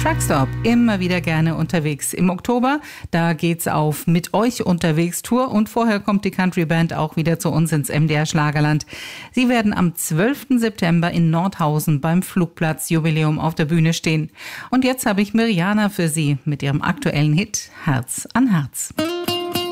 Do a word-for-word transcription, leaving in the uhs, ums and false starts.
Truckstop, immer wieder gerne unterwegs. Im Oktober, da geht's auf Mit euch unterwegs Tour und vorher kommt die Country Band auch wieder zu uns ins M D R Schlagerland. Sie werden am zwölften September in Nordhausen beim Flugplatz-Jubiläum auf der Bühne stehen. Und jetzt habe ich Mirjana für Sie mit ihrem aktuellen Hit Herz an Herz.